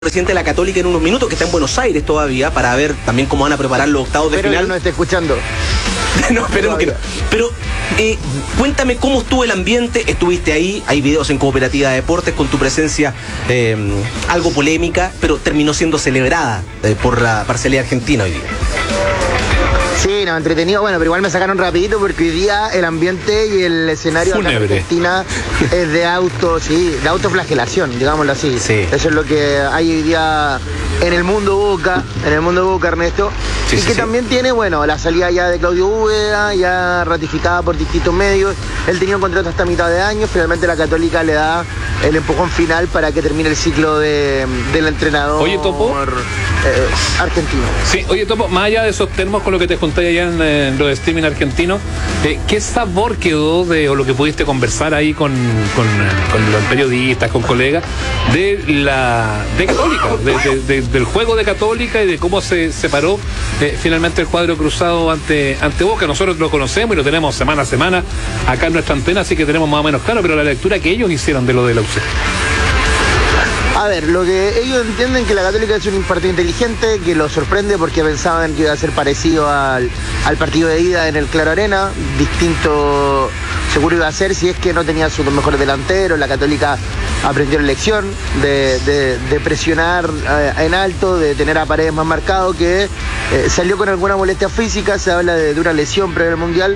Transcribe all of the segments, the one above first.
presidente de la Católica en unos minutos, que está en Buenos Aires todavía, para ver también cómo van a preparar los octavos de final. Pero no está escuchando. No, esperemos que no. Pero cuéntame cómo estuvo el ambiente. Estuviste ahí, hay videos en Cooperativa Deportes con tu presencia algo polémica, pero terminó siendo celebrada por la parcialidad argentina hoy día. Sí, no, entretenido, bueno, pero igual me sacaron rapidito porque hoy día el ambiente y el escenario acá en Argentina es de autoflagelación, digámoslo así. Sí. Eso es lo que hay hoy día en el mundo Boca, Ernesto. Sí, y que también tiene, bueno, la salida ya de Claudio Úbeda, ya ratificada por distintos medios. Él tenía un contrato hasta mitad de año, finalmente la Católica le da el empujón final para que termine el ciclo del entrenador. Oye, Topo, argentino. Sí, oye, Topo, más allá de esos termos con lo que te conté allá en los streaming argentinos, ¿qué sabor quedó o lo que pudiste conversar ahí con los periodistas, con colegas, de Católica, del juego de Católica y de cómo se separó finalmente el cuadro cruzado ante Boca? Nosotros lo conocemos y lo tenemos semana a semana acá en nuestra antena, así que tenemos más o menos claro, pero la lectura que ellos hicieron de lo de la UC. A ver, lo que ellos entienden que la Católica es un partido inteligente, que los sorprende porque pensaban que iba a ser parecido al partido de ida en el Claro Arena, distinto seguro iba a ser si es que no tenía sus dos mejores delanteros. La Católica aprendió la lección de presionar en alto, de tener a Paredes más marcado, que salió con alguna molestia física, se habla de una lesión previa al Mundial,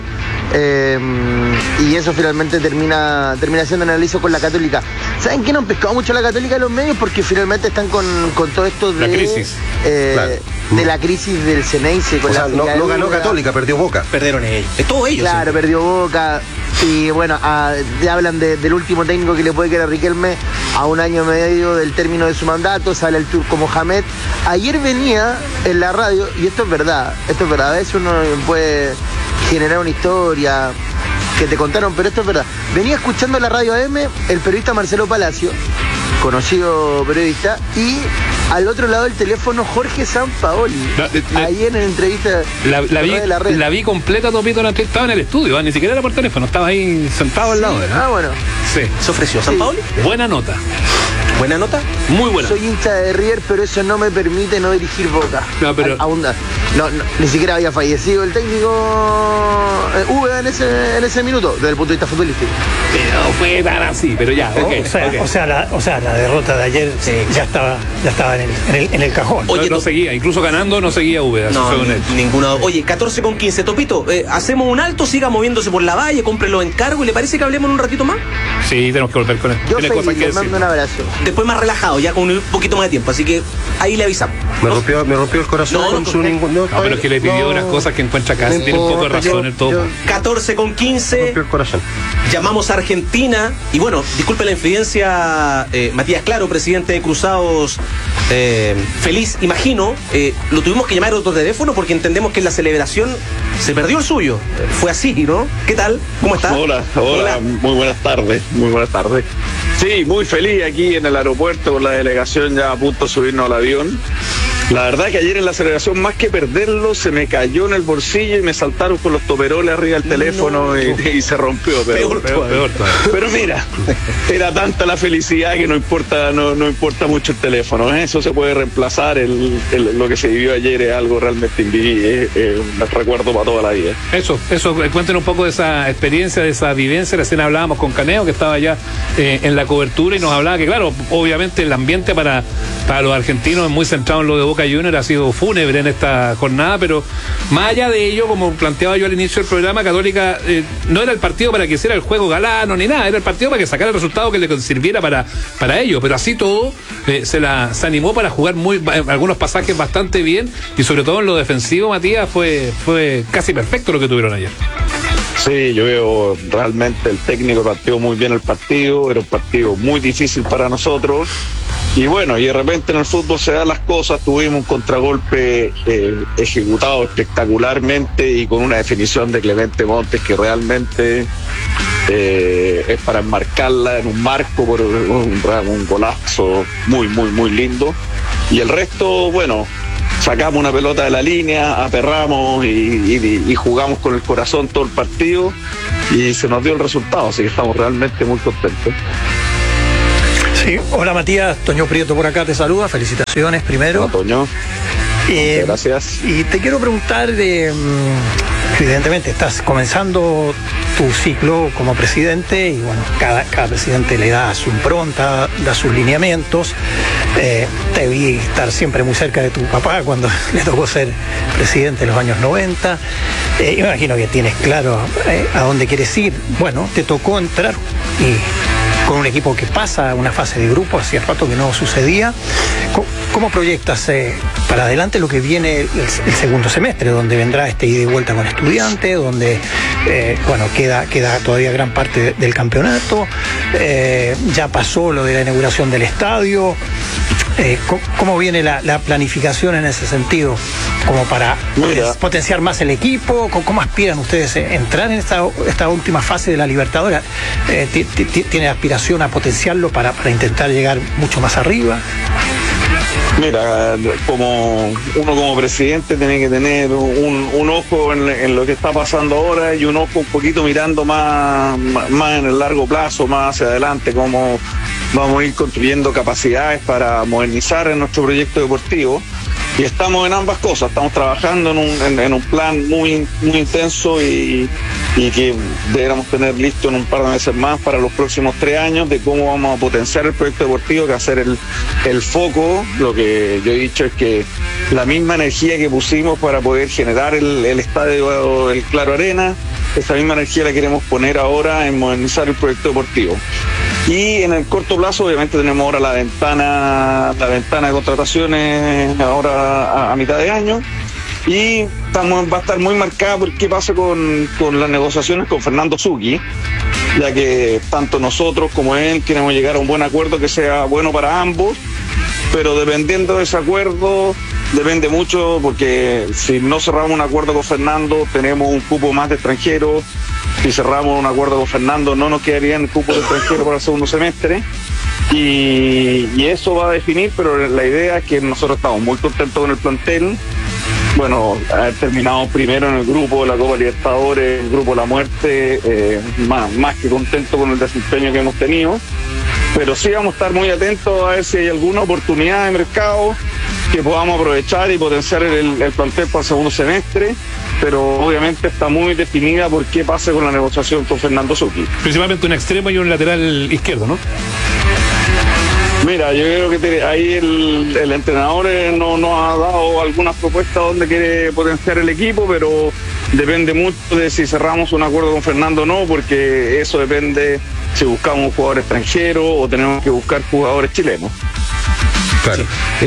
y eso finalmente termina siendo un análisis con la Católica. ¿Saben qué? No han pescado mucho la Católica en los medios porque finalmente están con todo esto de la crisis. Claro. De la crisis del Ceneice. No ganó Católica, perdió Boca. Perdieron ellos. Es todo ellos. Claro, sí. Perdió Boca. Y bueno, ya hablan del último técnico que le puede quedar a Riquelme a un año y medio del término de su mandato. Se habla el turco Mohamed. Ayer venía en la radio, y esto es verdad. A veces uno puede generar una historia que te contaron, pero esto es verdad. Venía escuchando la radio AM el periodista Marcelo Palacio, conocido periodista, y al otro lado del teléfono Jorge Sampaoli. Ahí en la entrevista la vi completa, Topito, estaba en el estudio, ni siquiera era por teléfono, estaba ahí sentado al lado de él. Bueno. Sí. ¿Se ofreció Sampaoli? Buena nota. ¿Buena nota? Muy buena. Soy hincha de River, pero eso no me permite no dirigir Boca. No, pero no, ni siquiera había fallecido el técnico Úbeda en ese minuto, desde el punto de vista futbolístico. No fue tan así, pero ya, O sea, la derrota de ayer ya estaba en el cajón. Oye, no seguía, incluso ganando no seguía Úbeda. Ninguna. Oye, 14:15, Topito, hacemos un alto, siga moviéndose por la valle, compre los encargos, ¿y le parece que hablemos un ratito más? Sí, tenemos que volver con él. Yo les mando un abrazo. Después más relajado, ya con un poquito más de tiempo, así que ahí le avisamos. Me rompió el corazón con su ningún. No, pero es que le pidió unas cosas que encuentra acá. Tiene un poco de razón el Topo. 14:15. Rompió el corazón. Llamamos a Argentina. Y bueno, disculpe la infidencia, Matías Claro, presidente de Cruzados, feliz, imagino. Lo tuvimos que llamar a otro teléfono porque entendemos que en la celebración se perdió el suyo. Fue así, ¿no? ¿Qué tal? ¿Cómo está? Hola. Muy buenas tardes. Sí, muy feliz aquí en el aeropuerto con la delegación ya a punto de subirnos al avión. La verdad que ayer en la celebración, más que perderlo, se me cayó en el bolsillo y me saltaron con los toperoles arriba del teléfono y se rompió. Peor. Pero mira, era tanta la felicidad que no importa mucho el teléfono. Eso se puede reemplazar. Lo que se vivió ayer es algo realmente invivible, un recuerdo para toda la vida. Eso, cuenten un poco de esa experiencia, de esa vivencia. Recién hablábamos con Caneo, que estaba allá en la cobertura, y nos hablaba que, claro, obviamente el ambiente para los argentinos es muy centrado en lo de Boca Juniors, ha sido fúnebre en esta jornada, pero más allá de ello, como planteaba yo al inicio del programa, Católica no era el partido para que hiciera el juego galano ni nada, era el partido para que sacara el resultado que le sirviera para ello, pero así todo se animó para jugar algunos pasajes bastante bien, y sobre todo en lo defensivo, Matías, fue casi perfecto lo que tuvieron ayer. Sí, yo veo realmente el técnico partió muy bien el partido, era un partido muy difícil para nosotros. Y bueno, y de repente en el fútbol se dan las cosas, tuvimos un contragolpe ejecutado espectacularmente y con una definición de Clemente Montes que realmente es para enmarcarla en un marco por un golazo muy lindo. Y el resto, bueno, sacamos una pelota de la línea, aperramos y jugamos con el corazón todo el partido y se nos dio el resultado, así que estamos realmente muy contentos. Sí, hola Matías, Toño Prieto por acá te saluda, felicitaciones primero. Hola, Toño. Gracias. Y te quiero preguntar evidentemente estás comenzando tu ciclo como presidente y bueno, cada presidente le da su impronta, da sus lineamientos. Te vi estar siempre muy cerca de tu papá cuando le tocó ser presidente en los años 90. Me imagino que tienes claro a dónde quieres ir. Bueno, te tocó entrar con un equipo que pasa una fase de grupo, hacía rato que no sucedía. ¿Cómo proyectas para adelante lo que viene el segundo semestre, donde vendrá este ida y vuelta con Estudiantes, donde queda todavía gran parte del campeonato, ya pasó lo de la inauguración del estadio? ¿Cómo viene la planificación en ese sentido? Como para potenciar más el equipo. ¿Cómo aspiran ustedes a entrar en esta última fase de la Libertadores? ¿Tiene aspiración a potenciarlo para intentar llegar mucho más arriba? Mira, uno como presidente tiene que tener un ojo en lo que está pasando ahora y un ojo un poquito mirando más en el largo plazo, más hacia adelante, cómo vamos a ir construyendo capacidades para modernizar en nuestro proyecto deportivo. Y estamos en ambas cosas, estamos trabajando en un plan muy intenso y que deberíamos tener listo en un par de meses más para los próximos 3 años de cómo vamos a potenciar el proyecto deportivo, que hacer el foco. Lo que yo he dicho es que la misma energía que pusimos para poder generar el estadio, el Claro Arena, esa misma energía la queremos poner ahora en modernizar el proyecto deportivo. Y en el corto plazo, obviamente, tenemos ahora la ventana de contrataciones ahora a mitad de año. Y va a estar muy marcada por qué pasa con las negociaciones con Fernando Zucchi, ya que tanto nosotros como él queremos llegar a un buen acuerdo que sea bueno para ambos, pero dependiendo de ese acuerdo, depende mucho, porque si no cerramos un acuerdo con Fernando, tenemos un cupo más de extranjeros. Si cerramos un acuerdo con Fernando, no nos quedaría el cupo de extranjero para el segundo semestre. Y eso va a definir, pero la idea es que nosotros estamos muy contentos con el plantel. Bueno, haber terminado primero en el grupo de la Copa Libertadores, el grupo de la muerte, más que contento con el desempeño que hemos tenido. Pero sí vamos a estar muy atentos a ver si hay alguna oportunidad de mercado que podamos aprovechar y potenciar el plantel para el segundo semestre. Pero obviamente está muy definida por qué pase con la negociación con Fernando Zucchi. Principalmente un extremo y un lateral izquierdo, ¿no? Mira, yo creo que ahí el entrenador nos ha dado algunas propuestas donde quiere potenciar el equipo, pero depende mucho de si cerramos un acuerdo con Fernando o no, porque eso depende si buscamos un jugador extranjero o tenemos que buscar jugadores chilenos. Claro.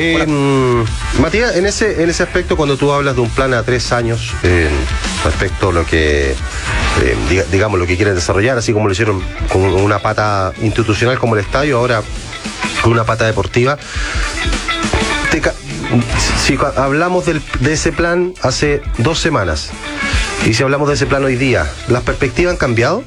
Matías, en ese aspecto, cuando tú hablas de un plan a 3 años, respecto a lo que, digamos, lo que quieren desarrollar, así como lo hicieron con una pata institucional como el estadio, ahora con una pata deportiva, si hablamos de ese plan hace 2 semanas y si hablamos de ese plan hoy día, ¿las perspectivas han cambiado?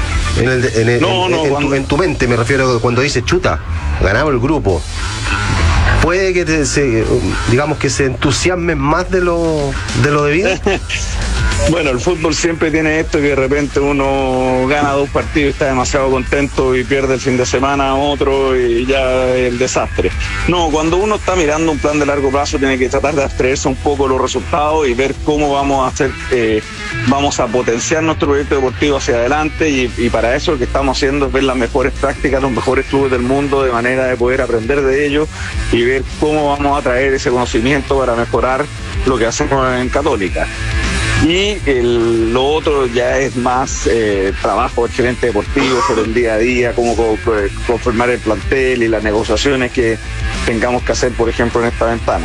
En tu mente me refiero, cuando dices chuta, ganamos el grupo, puede que digamos que se entusiasmen más de lo debido. Bueno, el fútbol siempre tiene esto, que de repente uno gana 2 partidos y está demasiado contento y pierde el fin de semana otro y ya el desastre. No, cuando uno está mirando un plan de largo plazo tiene que tratar de abstraerse un poco los resultados y ver cómo vamos a hacer, vamos a potenciar nuestro proyecto deportivo hacia adelante y para eso lo que estamos haciendo es ver las mejores prácticas, los mejores clubes del mundo, de manera de poder aprender de ellos y ver cómo vamos a traer ese conocimiento para mejorar lo que hacemos en Católica. Y lo otro ya es más trabajo del gerente deportivo sobre el día a día, cómo conformar el plantel y las negociaciones que tengamos que hacer, por ejemplo, en esta ventana.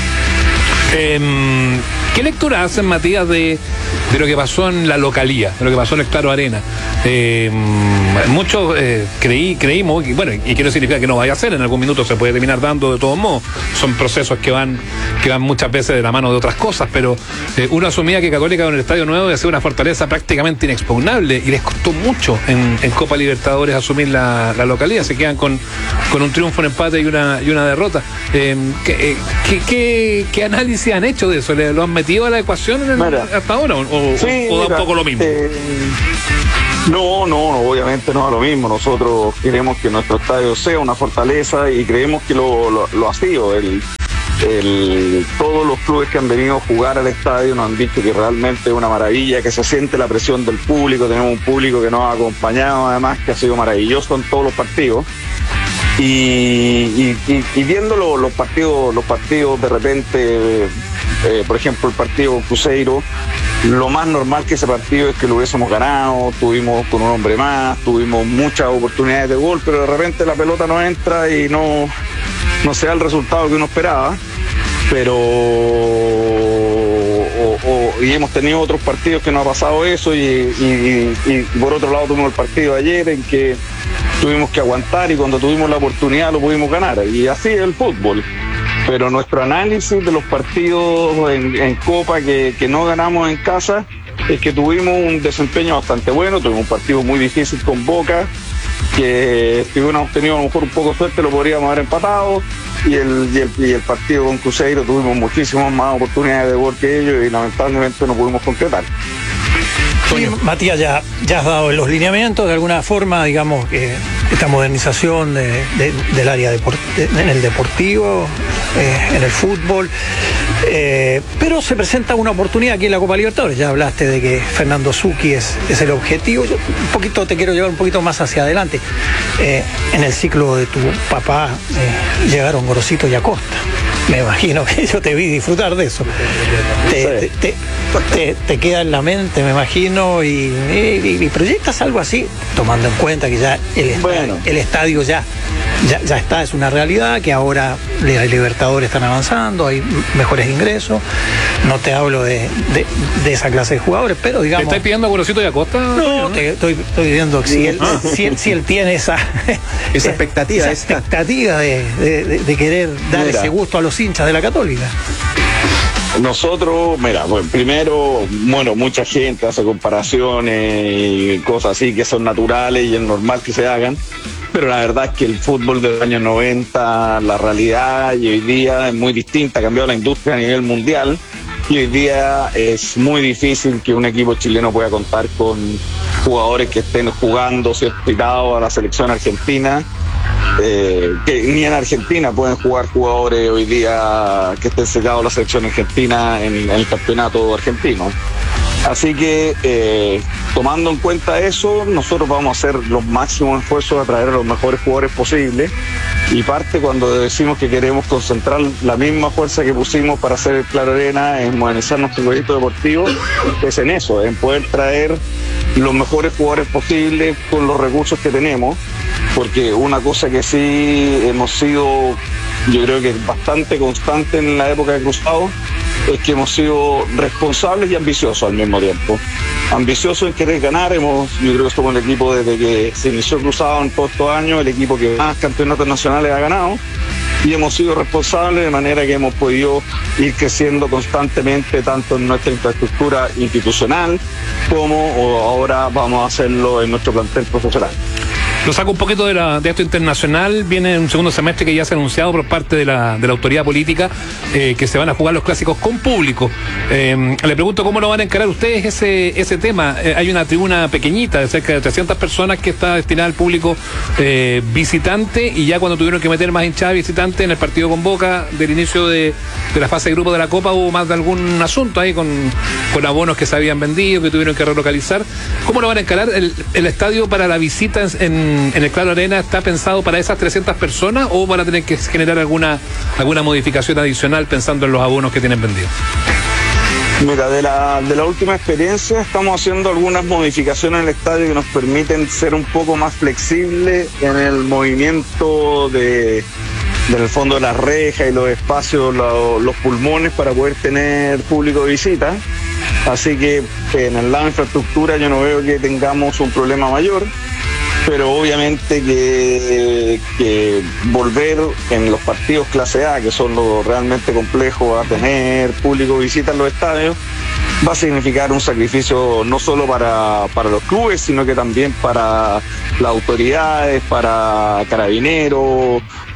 ¿Qué lectura hacen, Matías, de lo que pasó en la localía, de lo que pasó en el Claro Arena? Muchos creímos, y bueno, y quiero significar que no vaya a ser, en algún minuto se puede terminar dando de todos modos, son procesos que van muchas veces de la mano de otras cosas, pero uno asumía que Católica con el Estadio Nuevo iba a ser una fortaleza prácticamente inexpugnable y les costó mucho en Copa Libertadores asumir la localía, se quedan con un triunfo, un empate y una derrota. ¿Qué análisis han hecho de eso? ¿Lo han metido a la ecuación hasta ahora o da un poco lo mismo? No, obviamente no es lo mismo. Nosotros queremos que nuestro estadio sea una fortaleza y creemos que lo ha sido. Todos los clubes que han venido a jugar al estadio nos han dicho que realmente es una maravilla, que se siente la presión del público. Tenemos un público que nos ha acompañado, además, que ha sido maravilloso en todos los partidos. Y viendo los partidos de repente, por ejemplo el partido con Cruzeiro, lo más normal que ese partido es que lo hubiésemos ganado, tuvimos con un hombre más, tuvimos muchas oportunidades de gol, pero de repente la pelota no entra y no se da el resultado que uno esperaba. Pero y hemos tenido otros partidos que no ha pasado eso y por otro lado tuvimos el partido de ayer en que tuvimos que aguantar y cuando tuvimos la oportunidad lo pudimos ganar, y así es el fútbol. Pero nuestro análisis de los partidos en Copa que no ganamos en casa es que tuvimos un desempeño bastante bueno, tuvimos un partido muy difícil con Boca, que si hubiéramos tenido a lo mejor un poco de suerte lo podríamos haber empatado, y el partido con Cruzeiro tuvimos muchísimas más oportunidades de gol que ellos y lamentablemente no pudimos concretar. Sí, Matías, ya has dado los lineamientos de alguna forma, digamos, que esta modernización del área en el deportivo, en el fútbol, pero se presenta una oportunidad aquí en la Copa Libertadores. Ya hablaste de que Fernando Zucchi es el objetivo. Yo un poquito te quiero llevar un poquito más hacia adelante. En el ciclo de tu papá llegaron Gorosito y Acosta. Me imagino que yo te vi disfrutar de eso. Te queda en la mente, me imagino, y proyectas algo así, tomando en cuenta que ya el estadio ya está, es una realidad, que ahora los Libertadores están avanzando, hay mejores ingresos. No te hablo de esa clase de jugadores, pero digamos... ¿Te estás pidiendo a Gorosito y Acosta? No, estoy viendo si él tiene esa expectativa. De querer dar ese gusto a los hinchas de la Católica. Nosotros, primero, mucha gente hace comparaciones y cosas así que son naturales y es normal que se hagan, pero la verdad es que el fútbol de los años 90, la realidad y hoy día es muy distinta, ha cambiado la industria a nivel mundial y hoy día es muy difícil que un equipo chileno pueda contar con jugadores que estén jugando, citados a la selección argentina. Que ni en Argentina pueden jugar jugadores hoy día que estén sellados a la selección argentina en el campeonato argentino. Así que tomando en cuenta eso, nosotros vamos a hacer los máximos esfuerzos a traer a los mejores jugadores posibles, y parte cuando decimos que queremos concentrar la misma fuerza que pusimos para hacer el Claro Arena en modernizar nuestro proyecto deportivo, es en eso, en poder traer los mejores jugadores posibles con los recursos que tenemos, porque una cosa que sí hemos sido, yo creo que bastante constante en la época de Cruzado, es que hemos sido responsables y ambiciosos al mismo tiempo. Ambiciosos en querer ganar, yo creo que somos el equipo desde que se inició Cruzado en todos estos años, el equipo que más campeonatos nacionales ha ganado, y hemos sido responsables de manera que hemos podido ir creciendo constantemente tanto en nuestra infraestructura institucional como ahora vamos a hacerlo en nuestro plantel profesional. Lo saco un poquito de esto internacional. Viene un segundo semestre que ya se ha anunciado por parte de la autoridad política que se van a jugar los clásicos con público. Le pregunto cómo lo van a encarar ustedes ese tema. Hay una tribuna pequeñita de cerca de 300 personas que está destinada al público visitante, y ya cuando tuvieron que meter más hinchadas visitantes en el partido con Boca del inicio de la fase de grupo de la Copa, hubo más de algún asunto ahí con abonos que se habían vendido, que tuvieron que relocalizar. ¿Cómo lo van a encarar? ¿El estadio para la visita en el Claro Arena está pensado para esas 300 personas o van a tener que generar alguna modificación adicional pensando en los abonos que tienen vendidos? Mira, de la última experiencia estamos haciendo algunas modificaciones en el estadio que nos permiten ser un poco más flexibles en el movimiento del fondo de las rejas y los espacios, los pulmones, para poder tener público de visita. Así que en el lado de infraestructura yo no veo que tengamos un problema mayor, pero obviamente que volver en los partidos clase A, que son los realmente complejos, a tener público visita en los estadios, va a significar un sacrificio no solo para los clubes, sino que también para las autoridades, para Carabineros,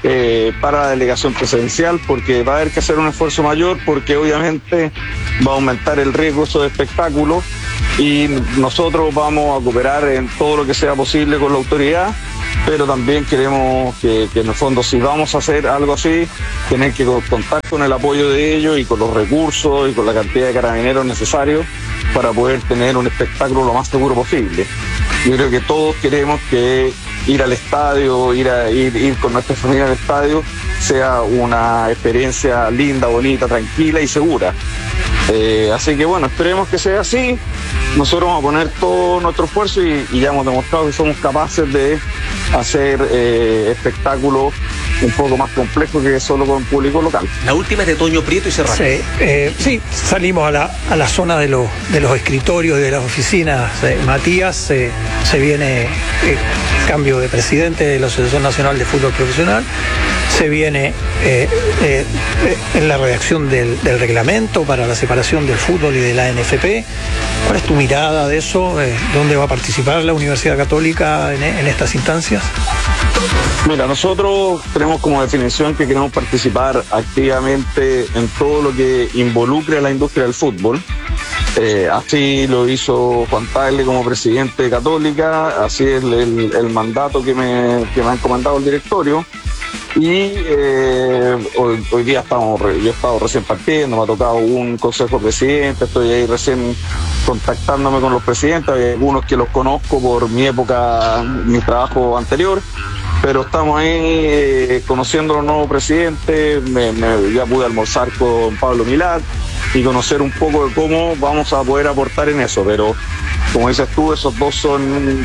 para la delegación presidencial, porque va a haber que hacer un esfuerzo mayor, porque obviamente va a aumentar el riesgo de espectáculos y nosotros vamos a cooperar en todo lo que sea posible con la autoridad, pero también queremos que en el fondo, si vamos a hacer algo así, tener que contar con el apoyo de ellos y con los recursos y con la cantidad de carabineros necesarios para poder tener un espectáculo lo más seguro posible. Yo creo que todos queremos que ir al estadio, ir con nuestra familia al estadio sea una experiencia linda, bonita, tranquila y segura. Así que bueno, esperemos que sea así. Nosotros vamos a poner todo nuestro esfuerzo y ya hemos demostrado que somos capaces de hacer espectáculos un poco más complejos que solo con público local. La última es de Toño Prieto y Serrano. Sí, salimos a la zona de los escritorios y de las oficinas. Matías, se viene cambio de presidente de la Asociación Nacional de Fútbol Profesional. Se viene en la redacción del reglamento para la separación del fútbol y de la NFP. ¿Cuál es tu mirada de eso? ¿Dónde va a participar la Universidad Católica en estas instancias? Mira, nosotros tenemos como definición que queremos participar activamente en todo lo que involucre a la industria del fútbol. Así lo hizo Juan Tagle como presidente de Católica, así es el mandato que me ha encomendado el directorio. Y hoy día yo he estado recién partiendo, me ha tocado un consejo presidente, estoy ahí recién contactándome con los presidentes, hay algunos que los conozco por mi época, mi trabajo anterior, pero estamos ahí conociendo a los nuevos presidentes. Ya pude almorzar con Pablo Milad y conocer un poco de cómo vamos a poder aportar en eso, pero como dices tú, esos dos son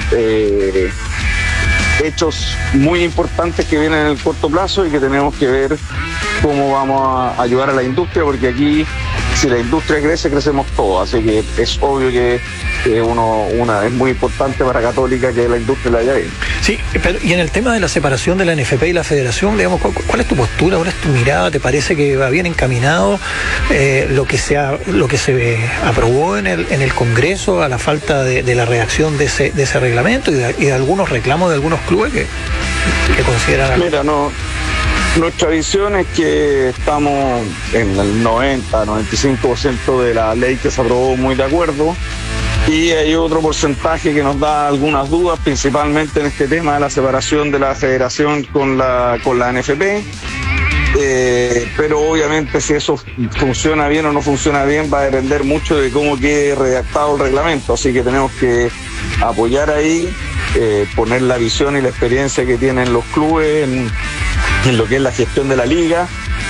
hechos muy importantes que vienen en el corto plazo y que tenemos que ver cómo vamos a ayudar a la industria, porque aquí, si la industria crece, crecemos todos, así que es obvio que es muy importante para Católica que la industria la haya bien. Sí, pero y en el tema de la separación de la NFP y la Federación, digamos, ¿cuál es tu postura? ¿Cuál es tu mirada? ¿Te parece que va bien encaminado lo que se aprobó en el Congreso a la falta de la redacción de ese reglamento y de algunos reclamos de algunos clubes que consideran? Mira, nuestra visión es que estamos en el 90-95% de la ley que se aprobó muy de acuerdo, y hay otro porcentaje que nos da algunas dudas, principalmente en este tema de la separación de la federación con la NFP. Pero obviamente si eso funciona bien o no funciona bien va a depender mucho de cómo quede redactado el reglamento, así que tenemos que apoyar ahí, poner la visión y la experiencia que tienen los clubes en lo que es la gestión de la liga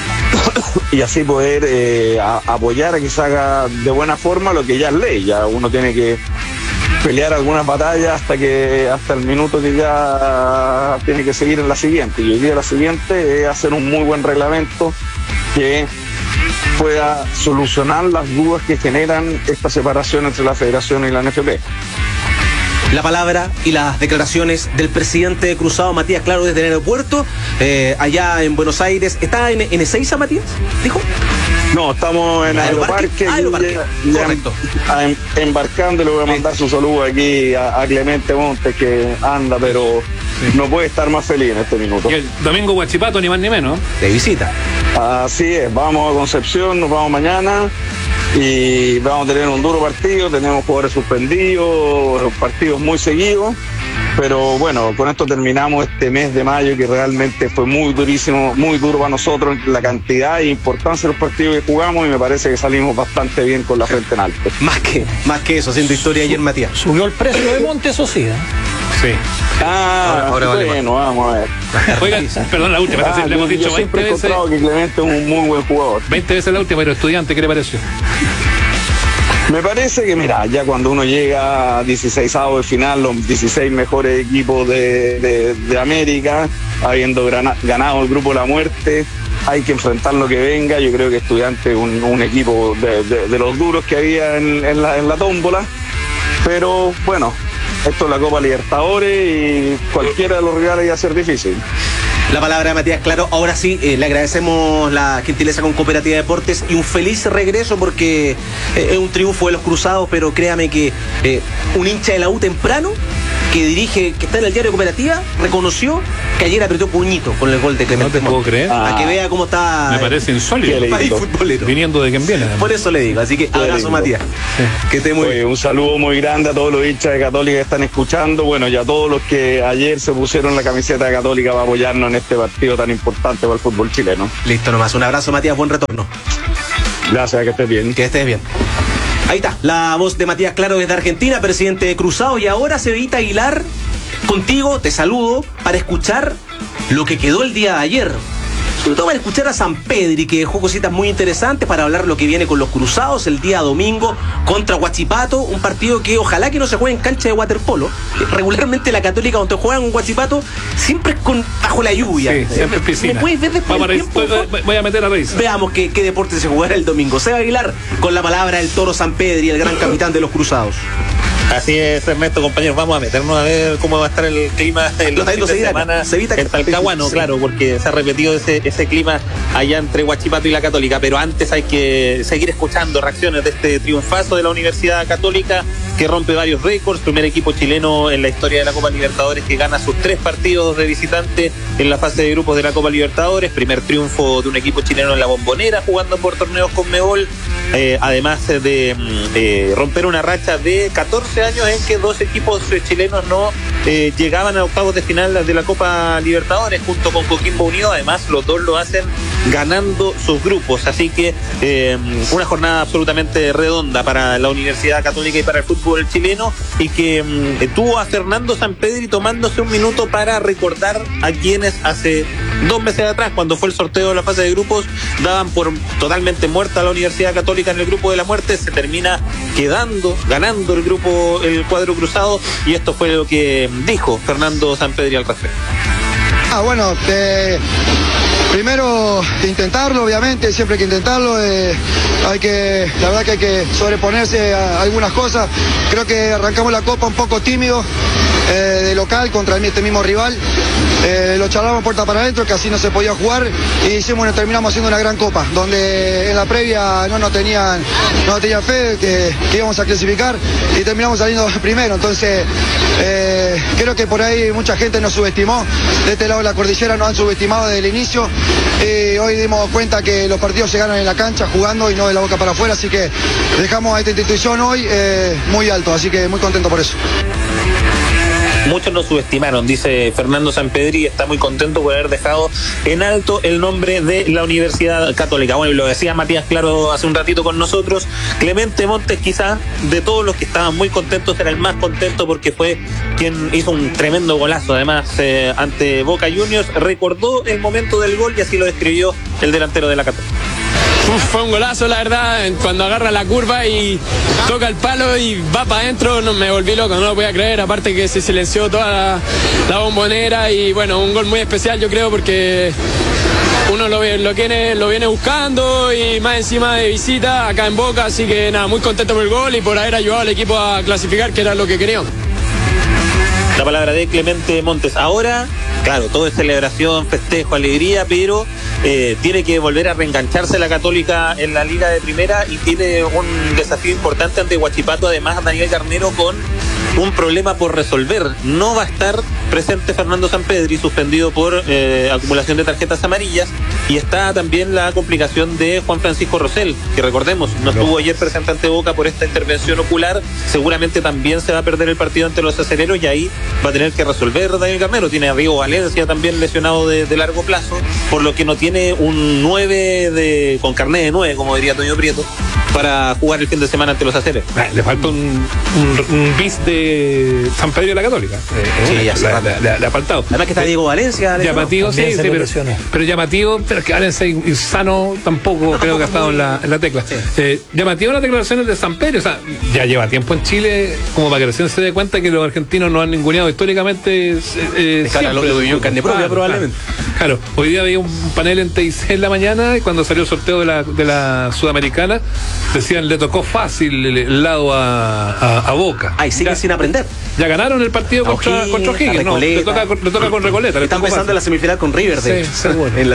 y así poder apoyar a que se haga de buena forma lo que ya es ley. Ya uno tiene que pelear algunas batallas hasta el minuto que ya tiene que seguir en la siguiente, y hoy día la siguiente es hacer un muy buen reglamento que pueda solucionar las dudas que generan esta separación entre la federación y la NFP. La palabra y las declaraciones del presidente de Cruzado, Matías Claro, desde el aeropuerto, allá en Buenos Aires. ¿Está en Ezeiza, Matías? ¿Dijo? No, estamos en Aeroparque. Correcto. Embarcando, le voy a mandar su saludo aquí a Clemente Montes, que anda, pero no puede estar más feliz en este minuto. Y el domingo Huachipato, ni más ni menos. De visita. Así es, vamos a Concepción, nos vamos mañana. Y vamos a tener un duro partido, tenemos jugadores suspendidos, partidos muy seguidos, pero bueno, con esto terminamos este mes de mayo que realmente fue muy durísimo, muy duro para nosotros, la cantidad e importancia de los partidos que jugamos, y me parece que salimos bastante bien con la frente en alto. Más que eso, haciendo historia ayer, Matías. Subió el precio de Monte, eso sí, Sí. Ahora vale bueno, vamos a ver. Oiga, perdón, la última, le hemos dicho 20 veces. Que Clemente es un muy buen jugador. 20 veces la última, pero estudiante, ¿qué le pareció? Me parece que, mira, ya cuando uno llega a 16avos de final, los 16 mejores equipos de América, habiendo ganado el grupo de la muerte, hay que enfrentar lo que venga. Yo creo que Estudiante es un equipo de los duros que había en la tómbola, pero bueno, esto es la Copa Libertadores y cualquiera de los rivales iba a ser difícil. La palabra de Matías Claro. Ahora sí, le agradecemos la gentileza con Cooperativa Deportes y un feliz regreso, porque es un triunfo de los Cruzados, pero créame que un hincha de la U temprano que dirige, que está en el diario Cooperativa, reconoció que ayer apretó puñito con el gol de Clemente No te puedo creer. Para que vea cómo está. Me parece insólito. el país futbolero. Viniendo de quien viene. Además. Por eso le digo. Así que abrazo, Matías. Sí. Que esté muy bien. Un saludo muy grande a todos los hinchas de Católica que están escuchando. Bueno, y a todos los que ayer se pusieron la camiseta de Católica para apoyarnos en este partido tan importante para el fútbol chileno. Listo nomás. Un abrazo, Matías. Buen retorno. Gracias, que estés bien. Que estés bien. Ahí está, la voz de Matías Claro desde Argentina, presidente de Cruzado. Y ahora, Cevita Aguilar, contigo te saludo para escuchar lo que quedó el día de ayer. Sobre todo para escuchar a Sampedri, que dejó cositas muy interesantes para hablar lo que viene con los Cruzados el día domingo contra Huachipato, un partido que ojalá que no se juegue en cancha de waterpolo. Regularmente la Católica cuando juegan con Huachipato siempre es bajo la lluvia. Sí, siempre es piscina. ¿Me puedes ver después del tiempo? Voy a meter a revisar. Veamos qué deporte se jugará el domingo. Seba Aguilar con la palabra del Toro Sampedri, el gran capitán de los Cruzados. Así es, Ernesto, compañeros, vamos a meternos a ver cómo va a estar el clima el fin de semana en Talcahuano, claro, porque se ha repetido ese clima allá entre Huachipato y la Católica, pero antes hay que seguir escuchando reacciones de este triunfazo de la Universidad Católica, que rompe varios récords, primer equipo chileno en la historia de la Copa Libertadores que gana sus 3 partidos de visitante en la fase de grupos de la Copa Libertadores, primer triunfo de un equipo chileno en la Bombonera jugando por torneos Conmebol, además de romper una racha de 14 años en que 2 equipos chilenos no llegaban a octavos de final de la Copa Libertadores junto con Coquimbo Unido. Además los dos lo hacen ganando sus grupos, así que una jornada absolutamente redonda para la Universidad Católica y para el fútbol chileno, y que tuvo a Fernando Sampedri tomándose un minuto para recordar a quienes hace 2 meses atrás, cuando fue el sorteo de la fase de grupos, daban por totalmente muerta a la Universidad Católica en el grupo de la muerte. Se termina ganando el cuadro cruzado, y esto fue lo que dijo Fernando Sampedri al respecto. Bueno, primero intentarlo, obviamente, siempre hay que intentarlo. La verdad que hay que sobreponerse a algunas cosas. Creo que arrancamos la Copa un poco tímido, de local contra este mismo rival. Lo charlamos puerta para adentro, que así no se podía jugar, y terminamos haciendo una gran Copa, donde en la previa no tenían fe que íbamos a clasificar, y terminamos saliendo primero. Entonces creo que por ahí mucha gente nos subestimó. De este lado de la cordillera nos han subestimado desde el inicio, y hoy dimos cuenta que los partidos se ganan en la cancha jugando y no de la boca para afuera, así que dejamos a esta institución hoy muy alto, así que muy contento por eso. Muchos nos subestimaron, dice Fernando Sampedri, y está muy contento por haber dejado en alto el nombre de la Universidad Católica. Bueno, y lo decía Matías Claro hace un ratito con nosotros, Clemente Montes quizás de todos los que estaban muy contentos era el más contento, porque fue quien hizo un tremendo golazo además ante Boca Juniors. Recordó el momento del gol y así lo describió el delantero de la Católica. Fue un golazo, la verdad, cuando agarra la curva y toca el palo y va para adentro, me volví loco, no lo podía creer, aparte que se silenció toda la bombonera, y bueno, un gol muy especial, yo creo, porque uno lo viene buscando, y más encima de visita acá en Boca, así que nada, muy contento por el gol y por haber ayudado al equipo a clasificar, que era lo que queríamos. La palabra de Clemente Montes. Ahora, claro, todo es celebración, festejo, alegría, pero tiene que volver a reengancharse la Católica en la Liga de Primera, y tiene un desafío importante ante Huachipato. Además, Daniel Garnero con un problema por resolver. No va a estar presente Fernando Sampedri, suspendido por acumulación de tarjetas amarillas, y está también la complicación de Juan Francisco Rosell, que recordemos, no estuvo ayer presente ante Boca por esta intervención ocular. Seguramente también se va a perder el partido ante los aceleros, y ahí va a tener que resolver Daniel Garnero. Tiene a Rigo Valencia también lesionado de largo plazo, por lo que no tiene un 9 con carnet de 9, como diría Toño Prieto, para jugar el fin de semana ante los aceres. Le falta un bis de Sampedri de la Católica. Sí, ya le ha faltado. Además que está Diego Valencia. Llamativo, sí, pero llamativo, pero que Valencia y Sano tampoco creo que ha estado en la tecla. Sí. Llamativo las declaraciones de Sampedri, o sea, ya lleva tiempo en Chile, como para que recién se dé cuenta que los argentinos no han ninguneado históricamente. Lo vivió en carne propia, probablemente. Claro, hoy día había un panel en TIC en la mañana, y cuando salió el sorteo de la Sudamericana, decían le tocó fácil el lado a Boca. Ay, siguen sin aprender. Ya ganaron el partido contra O'Higgins, no, le toca con Recoleta. Están empezando la semifinal con River, de hecho, en la Sudamericana.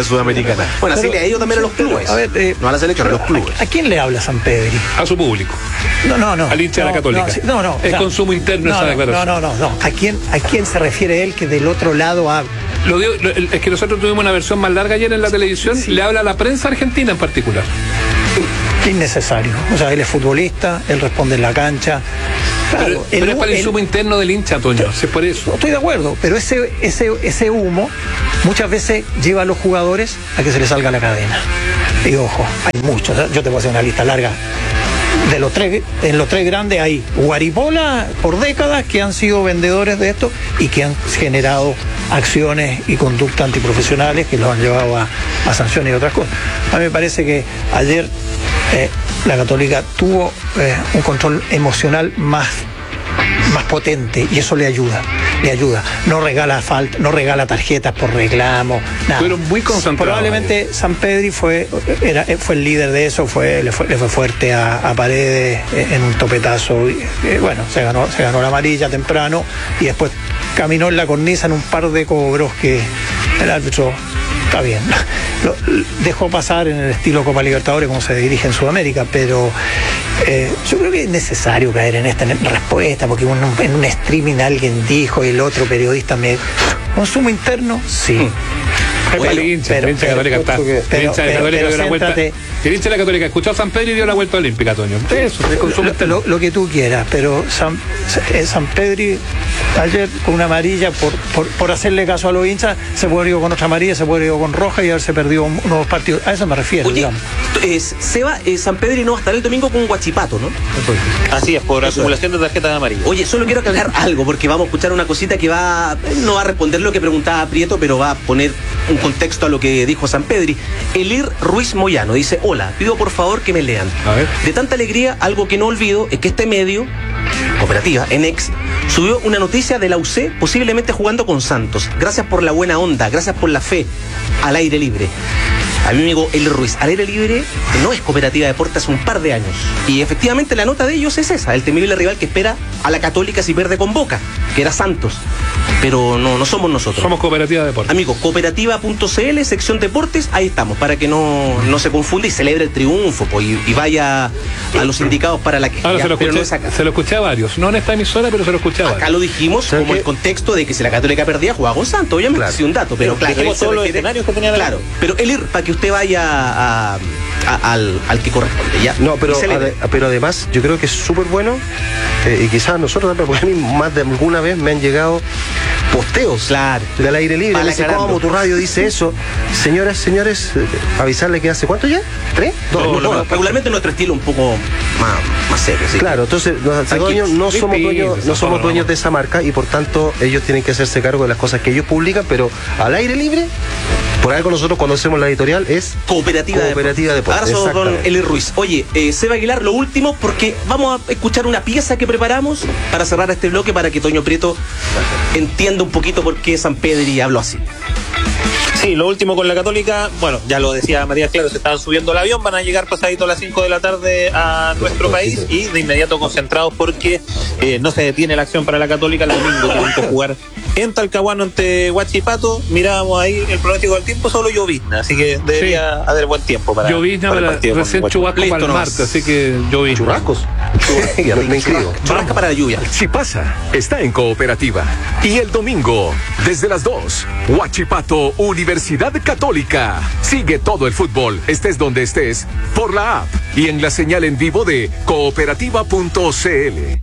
Sudamericana. Bueno, así le ha ido también a los clubes. A ver, no a la selección, a los clubes. ¿A quién le habla Sampedri? A su público. No. Al hincha de la Católica. No. Es consumo interno esa declaración. No. ¿A quién se refiere él que del otro lado habla? Es que nosotros tuvimos una versión más larga ayer en la televisión. Sí. Le habla a la prensa argentina en particular. Innecesario. O sea, él es futbolista, él responde en la cancha. Claro, pero es para el insumo interno del hincha, Toño. Es por eso. Estoy de acuerdo, pero ese humo muchas veces lleva a los jugadores a que se les salga la cadena. Y ojo, hay muchos. Yo te voy a hacer una lista larga. En los tres grandes hay guaripola por décadas que han sido vendedores de esto y que han generado acciones y conductas antiprofesionales que los han llevado a sanciones y otras cosas. A mí me parece que ayer la Católica tuvo un control emocional más potente y eso le ayuda. No regala tarjetas por reclamo, nada. Fueron muy concentrados. Probablemente Sampedri fue el líder de eso, le fue fuerte a Paredes en un topetazo. Bueno, se ganó la amarilla temprano y después caminó en la cornisa en un par de cobros que el árbitro está bien. Lo dejó pasar en el estilo Copa Libertadores como se dirige en Sudamérica, pero yo creo que es necesario caer en esta respuesta, porque en un streaming alguien dijo y el otro periodista consumo interno, sí. El hincha de la Católica escuchó a Sampedri y dio la vuelta olímpica, Toño. Eso, lo que tú quieras, pero Sampedri ayer con una amarilla por hacerle caso a los hinchas se puede ir con otra amarilla, se puede ir con roja y haberse perdido unos partidos. A eso me refiero. Oye, Seba, Sampedri no va a estar el domingo con Huachipato, ¿no? Así es, por acumulación de tarjetas amarillas. Oye, solo quiero aclarar algo porque vamos a escuchar una cosita que no va a responder lo que preguntaba Prieto, pero va a poner un contexto a lo que dijo Sampedri. Elir Ruiz Moyano dice: hola, pido por favor que me lean. A ver. De tanta alegría, algo que no olvido es que este medio, Cooperativa, Enex, subió una noticia de la UC posiblemente jugando con Santos. Gracias por la buena onda, gracias por la fe. Al aire libre. A mi amigo Elir Ruiz, al aire libre no es Cooperativa de Deportes hace un par de años. Y efectivamente la nota de ellos es esa, el temible rival que espera a la Católica si pierde con Boca, que era Santos. Pero no somos nosotros. Somos Cooperativa de Deportes. Amigo, cooperativa.cl, sección deportes, ahí estamos, para que no se confunda y celebre el triunfo y vaya a los indicados para la que... Ahora se lo escuché a varios, no en esta emisora, pero se lo escuché a varios. Acá lo dijimos como el contexto de que si la Católica perdía, jugaba con Santos, obviamente, claro. Sí, un dato, pero claro. Dijimos todos los escenarios que tenía. Claro, pero Elir, para que usted vaya al que corresponde, ¿ya? No, pero además yo creo que es súper bueno y quizás nosotros también, porque a mí más de alguna vez me han llegado posteos, claro, del aire libre. Me dice, ¿cómo tu radio dice eso? Señoras, señores, avisarle que hace ¿cuánto ya? ¿3? No, regularmente nuestro estilo un poco más serio, ¿sí? Claro, entonces nosotros no somos dueños de esa marca y por tanto ellos tienen que hacerse cargo de las cosas que ellos publican, pero al aire libre, por algo nosotros cuando hacemos la editorial es Cooperativa de Deportes. Ahora somos con Elir Ruiz. Oye, Seba Aguilar, lo último, porque vamos a escuchar una pieza que preparamos para cerrar este bloque para que Toño Prieto entienda un poquito por qué Sampedri habló así. Sí, lo último con la Católica, bueno, ya lo decía Matías Claro, se estaban subiendo al avión, van a llegar pasadito a las 5 de la tarde a nuestro país y de inmediato concentrados porque no se detiene la acción para la Católica. El domingo tienen que jugar en Talcahuano ante Huachipato. Mirábamos ahí el pronóstico del tiempo, solo llovizna, así que debería haber buen tiempo para llovizna para el partido. Recién chubasco para el martes, así que llovizna. ¿Churrascos? Me inscribo. Churrasca para la lluvia. Si pasa, está en Cooperativa. Y el domingo, desde las 2, Huachipato, Universidad Católica. Sigue todo el fútbol, estés donde estés, por la app y en la señal en vivo de cooperativa.cl.